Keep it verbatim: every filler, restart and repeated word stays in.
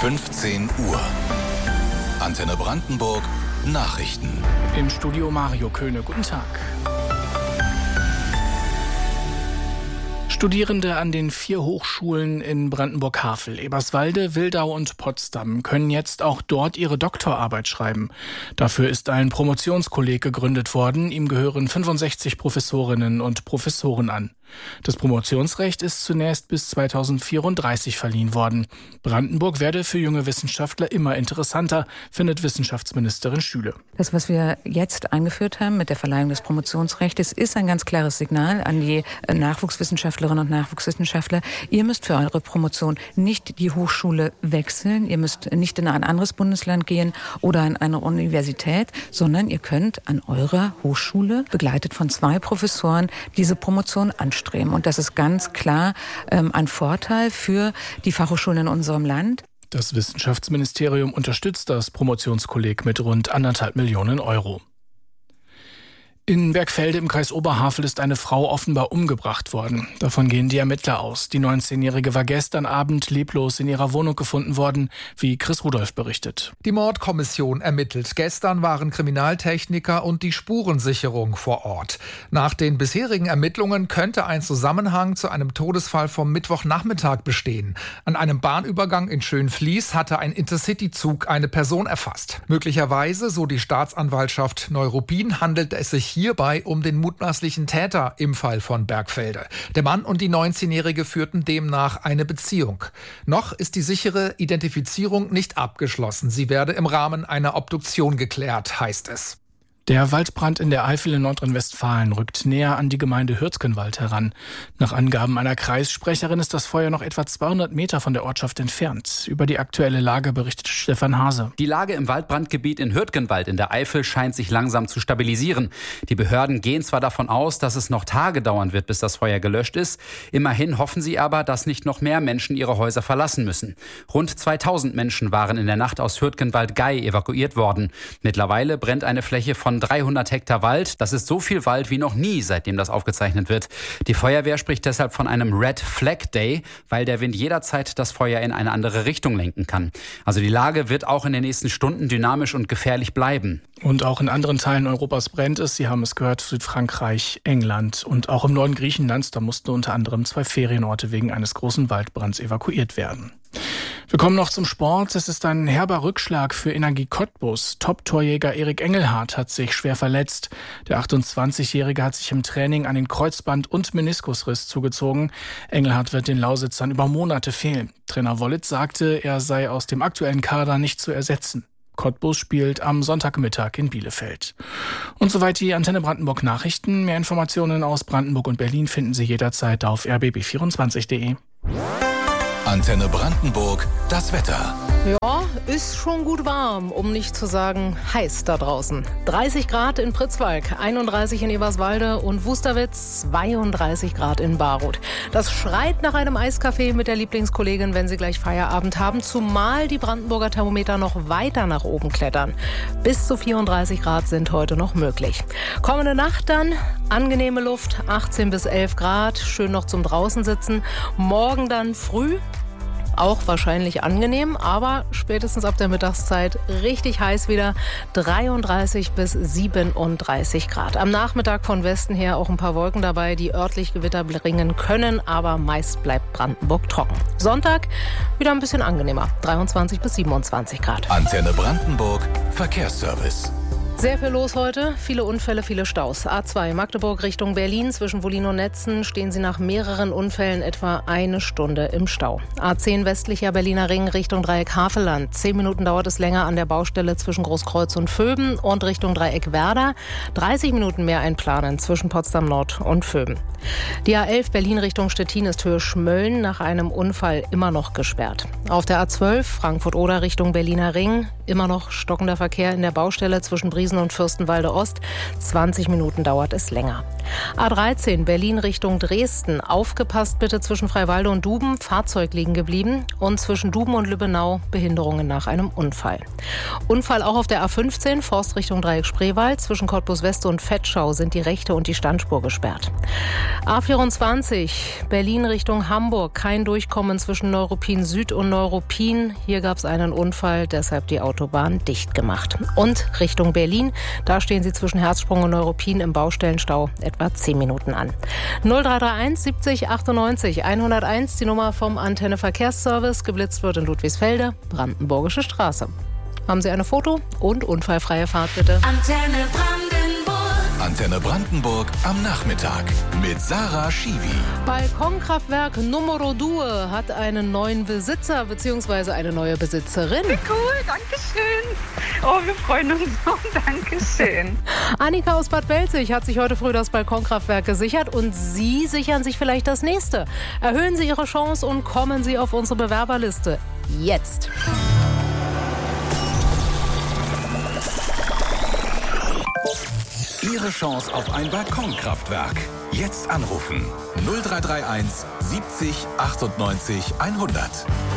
fünfzehn Uhr. Antenne Brandenburg Nachrichten. Im Studio Mario Köhne. Guten Tag. Studierende an den vier Hochschulen in Brandenburg-Havel, Eberswalde, Wildau und Potsdam können jetzt auch dort ihre Doktorarbeit schreiben. Dafür ist ein Promotionskolleg gegründet worden. Ihm gehören fünfundsechzig Professorinnen und Professoren an. Das Promotionsrecht ist zunächst bis zweitausendvierunddreißig verliehen worden. Brandenburg werde für junge Wissenschaftler immer interessanter, findet Wissenschaftsministerin Schüle. Das, was wir jetzt eingeführt haben mit der Verleihung des Promotionsrechts, ist ein ganz klares Signal an die Nachwuchswissenschaftlerinnen und Nachwuchswissenschaftler. Ihr müsst für eure Promotion nicht die Hochschule wechseln, ihr müsst nicht in ein anderes Bundesland gehen oder an eine Universität, sondern ihr könnt an eurer Hochschule, begleitet von zwei Professoren, diese Promotion anstreben. Und das ist ganz klar ähm, ein Vorteil für die Fachhochschulen in unserem Land. Das Wissenschaftsministerium unterstützt das Promotionskolleg mit rund anderthalb Millionen Euro. In Bergfelde im Kreis Oberhavel ist eine Frau offenbar umgebracht worden. Davon gehen die Ermittler aus. Die neunzehnjährige war gestern Abend leblos in ihrer Wohnung gefunden worden, wie Chris Rudolph berichtet. Die Mordkommission ermittelt. Gestern waren Kriminaltechniker und die Spurensicherung vor Ort. Nach den bisherigen Ermittlungen könnte ein Zusammenhang zu einem Todesfall vom Mittwochnachmittag bestehen. An einem Bahnübergang in Schönfließ hatte ein Intercity-Zug eine Person erfasst. Möglicherweise, so die Staatsanwaltschaft Neuruppin, handelt es sich hierbei um den mutmaßlichen Täter im Fall von Bergfelde. Der Mann und die neunzehnjährige führten demnach eine Beziehung. Noch ist die sichere Identifizierung nicht abgeschlossen. Sie werde im Rahmen einer Obduktion geklärt, heißt es. Der Waldbrand in der Eifel in Nordrhein-Westfalen rückt näher an die Gemeinde Hürtgenwald heran. Nach Angaben einer Kreissprecherin ist das Feuer noch etwa zweihundert Meter von der Ortschaft entfernt. Über die aktuelle Lage berichtet Stefan Hase. Die Lage im Waldbrandgebiet in Hürtgenwald in der Eifel scheint sich langsam zu stabilisieren. Die Behörden gehen zwar davon aus, dass es noch Tage dauern wird, bis das Feuer gelöscht ist. Immerhin hoffen sie aber, dass nicht noch mehr Menschen ihre Häuser verlassen müssen. Rund zweitausend Menschen waren in der Nacht aus Hürtgenwald-Gei evakuiert worden. Mittlerweile brennt eine Fläche von dreihundert Hektar Wald. Das ist so viel Wald wie noch nie, seitdem das aufgezeichnet wird. Die Feuerwehr spricht deshalb von einem Red Flag Day, weil der Wind jederzeit das Feuer in eine andere Richtung lenken kann. Also die Lage wird auch in den nächsten Stunden dynamisch und gefährlich bleiben. Und auch in anderen Teilen Europas brennt es. Sie haben es gehört, Südfrankreich, England und auch im Norden Griechenlands. Da mussten unter anderem zwei Ferienorte wegen eines großen Waldbrands evakuiert werden. Wir kommen noch zum Sport. Es ist ein herber Rückschlag für Energie Cottbus. Top-Torjäger Erik Engelhardt hat sich schwer verletzt. Der achtundzwanzigjährige hat sich im Training einen Kreuzband- und Meniskusriss zugezogen. Engelhardt wird den Lausitzern über Monate fehlen. Trainer Wollitz sagte, er sei aus dem aktuellen Kader nicht zu ersetzen. Cottbus spielt am Sonntagmittag in Bielefeld. Und soweit die Antenne Brandenburg Nachrichten. Mehr Informationen aus Brandenburg und Berlin finden Sie jederzeit auf r b b vierundzwanzig punkt de. Antenne Brandenburg, das Wetter. Ja, ist schon gut warm, um nicht zu sagen heiß da draußen. dreißig Grad in Pritzwalk, einunddreißig in Eberswalde und Wusterwitz, zweiunddreißig Grad in Baruth. Das schreit nach einem Eiskaffee mit der Lieblingskollegin, wenn Sie gleich Feierabend haben, zumal die Brandenburger Thermometer noch weiter nach oben klettern. Bis zu vierunddreißig Grad sind heute noch möglich. Kommende Nacht dann angenehme Luft, achtzehn bis elf Grad, schön noch zum draußen sitzen. Morgen dann früh auch wahrscheinlich angenehm, aber spätestens ab der Mittagszeit richtig heiß wieder, dreiunddreißig bis siebenunddreißig Grad. Am Nachmittag von Westen her auch ein paar Wolken dabei, die örtlich Gewitter bringen können, aber meist bleibt Brandenburg trocken. Sonntag wieder ein bisschen angenehmer, dreiundzwanzig bis siebenundzwanzig Grad. Antenne Brandenburg, Verkehrsservice. Sehr viel los heute, viele Unfälle, viele Staus. A zwei Magdeburg Richtung Berlin, zwischen Wollin und Netzen stehen Sie nach mehreren Unfällen etwa eine Stunde im Stau. A zehn westlicher Berliner Ring Richtung Dreieck Havelland. Zehn Minuten dauert es länger an der Baustelle zwischen Großkreuz und Vöben und Richtung Dreieck Werder. dreißig Minuten mehr einplanen zwischen Potsdam Nord und Vöben. Die A elf Berlin Richtung Stettin ist Höhe Schmölln nach einem Unfall immer noch gesperrt. Auf der A zwölf Frankfurt-Oder Richtung Berliner Ring immer noch stockender Verkehr in der Baustelle zwischen Briesen Marzahn-Hellerhausen und Fürstenwalde Ost. zwanzig Minuten dauert es länger. A dreizehn Berlin Richtung Dresden. Aufgepasst bitte zwischen Freiwalde und Duben. Fahrzeug liegen geblieben. Und zwischen Duben und Lübbenau Behinderungen nach einem Unfall. Unfall auch auf der A fünfzehn Forst Richtung Dreieck Spreewald. Zwischen Cottbus West und Vetschau sind die rechte und die Standspur gesperrt. A vierundzwanzig Berlin Richtung Hamburg. Kein Durchkommen zwischen Neuruppin Süd und Neuruppin. Hier gab es einen Unfall, deshalb die Autobahn dicht gemacht. Und Richtung Berlin, da stehen Sie zwischen Herzsprung und Neuruppin im Baustellenstau etwa zehn Minuten an. null drei drei eins siebzig achtundneunzig hunderteins, die Nummer vom Antenne Verkehrsservice. Geblitzt wird in Ludwigsfelde, Brandenburgische Straße. Haben Sie eine Foto und unfallfreie Fahrt bitte. Antenne Brandenburg. Antenne Brandenburg am Nachmittag mit Sarah Schiwi. Balkonkraftwerk Nummer zwei hat einen neuen Besitzer bzw. eine neue Besitzerin. Wie cool, danke schön. Oh, wir freuen uns so, danke schön. Annika aus Bad Belzig hat sich heute früh das Balkonkraftwerk gesichert und Sie sichern sich vielleicht das nächste. Erhöhen Sie Ihre Chance und kommen Sie auf unsere Bewerberliste. Jetzt. Ihre Chance auf ein Balkonkraftwerk. Jetzt anrufen. null drei drei eins siebzig achtundneunzig hundert.